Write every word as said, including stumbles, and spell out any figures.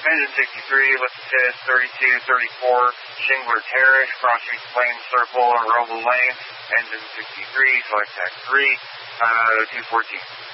Engine sixty-three, listed thirty-two thirty-four, Shingler Terrace, crossing Plain Circle and Roble Lane. Engine sixty-three, select tax three, uh, two fourteen.